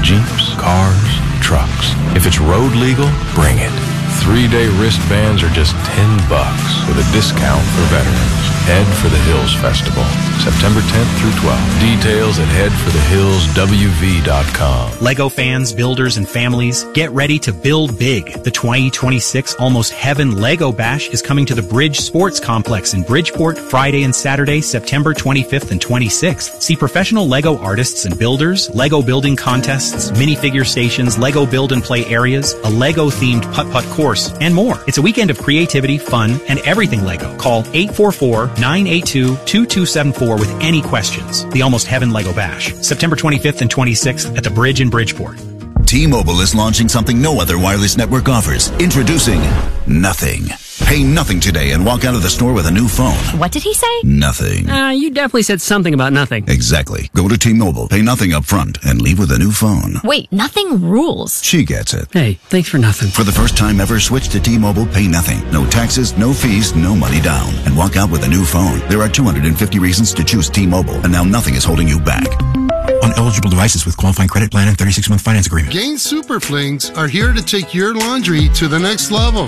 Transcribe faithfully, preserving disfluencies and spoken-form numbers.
Jeeps, cars, trucks. If it's road legal, bring it. Three-day wristbands are just ten bucks with a discount for veterans. Head for the Hills Festival, September tenth through twelfth. Details at head for the hills w v dot com. Lego fans, builders, and families, get ready to build big. The twenty twenty-six Almost Heaven Lego Bash is coming to the Bridge Sports Complex in Bridgeport Friday and Saturday, September twenty-fifth and twenty-sixth. See professional Lego artists and builders, Lego building contests, minifigure stations, Lego build and play areas, a Lego-themed putt-putt course, and more. It's a weekend of creativity, fun, and everything Lego. Call eight four four, nine eight two, two two seven four with any questions. The Almost Heaven Lego Bash, September twenty-fifth and twenty-sixth at the Bridge in Bridgeport. T-Mobile is launching something no other wireless network offers. Introducing Nothing. Pay nothing today and walk out of the store with a new phone. What did he say? Nothing. Uh, you definitely said something about nothing. Exactly. Go to T-Mobile, pay nothing up front, and leave with a new phone. Wait, nothing rules. She gets it. Hey, thanks for nothing. For the first time ever, switch to T-Mobile, pay nothing. No taxes, no fees, no money down. And walk out with a new phone. There are two hundred fifty reasons to choose T-Mobile, and now nothing is holding you back. On eligible devices with qualifying credit plan and thirty-six month finance agreement. Gain Super Flings are here to take your laundry to the next level.